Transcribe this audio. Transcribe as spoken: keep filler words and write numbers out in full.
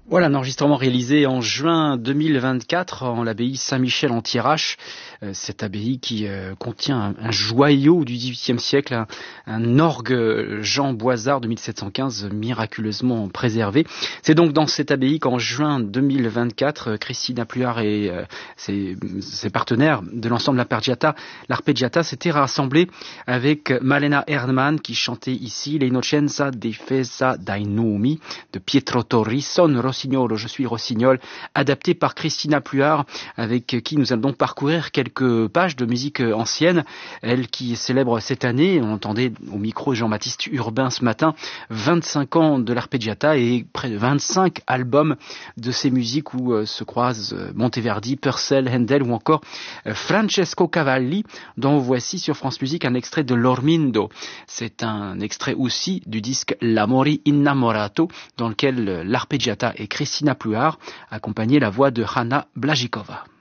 Voilà un enregistrement réalisé en juin deux mille vingt-quatre en l'abbaye Saint-Michel en Thiérache. Euh, cette abbaye qui euh, contient un, un joyau du dix-huitième siècle, un, un orgue Jean Boisard de mille sept cent quinze miraculeusement préservé. C'est donc dans cette abbaye qu'en juin deux mille vingt-quatre, Christina Pluart et euh, ses, ses partenaires de l'ensemble L'Arpeggiata, l'Arpeggiata s'étaient rassemblés avec Malena Erdmann qui chantait ici l'Innocenza difesa dai numi de Pietro Torri, Son Rossignolo, je suis Rossignol, adapté par Christina Pluart, avec qui nous allons donc parcourir quelques pages de musique ancienne. Elle qui célèbre cette année, on entendait au micro Jean-Baptiste Urbain ce matin, vingt-cinq ans de l'Arpeggiata et près de vingt-cinq albums de ces musiques où euh, se croisent euh, Monteverdi, Purcell, Handel ou encore euh, Francesco Cavalli, dont voici sur France Musique un extrait de L'Ormindo. C'est un extrait aussi du disque L'Amori Innamorato, dans lequel euh, l'Arpeggiata et Christina Pluart accompagnaient la voix de Hanna Blajikova.